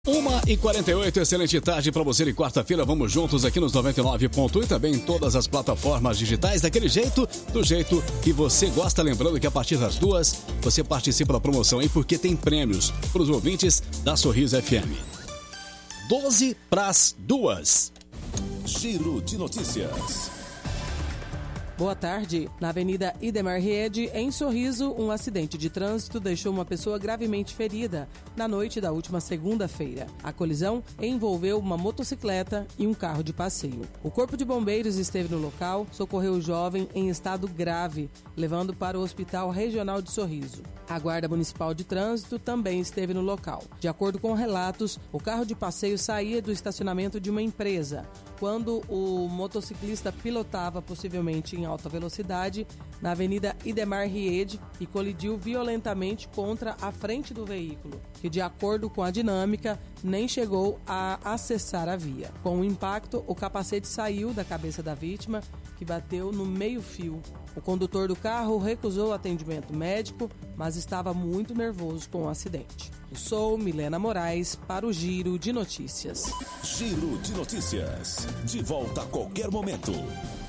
1h48, excelente tarde para você de quarta-feira. Vamos juntos aqui nos 99.1 e também em todas as plataformas digitais, daquele jeito, do jeito que você gosta. Lembrando que a partir das 2 você participa da promoção aí, porque tem prêmios para os ouvintes da Sorriso FM. 12 para as 2. Giro de notícias. Boa tarde. Na Avenida Idemar Riede, em Sorriso, um acidente de trânsito deixou uma pessoa gravemente ferida na noite da última segunda-feira. A colisão envolveu uma motocicleta e um carro de passeio. O Corpo de Bombeiros esteve no local, socorreu o jovem em estado grave, levando para o Hospital Regional de Sorriso. A Guarda Municipal de Trânsito também esteve no local. De acordo com relatos, o carro de passeio saía do estacionamento de uma empresa quando o motociclista pilotava, possivelmente em alta velocidade, na Avenida Idemar Riede e colidiu violentamente contra a frente do veículo, que, de acordo com a dinâmica, nem chegou a acessar a via. Com o impacto, o capacete saiu da cabeça da vítima, que bateu no meio-fio. O condutor do carro recusou atendimento médico, mas estava muito nervoso com o acidente. Eu sou Milena Moraes para o Giro de Notícias. Giro de Notícias. De volta a qualquer momento.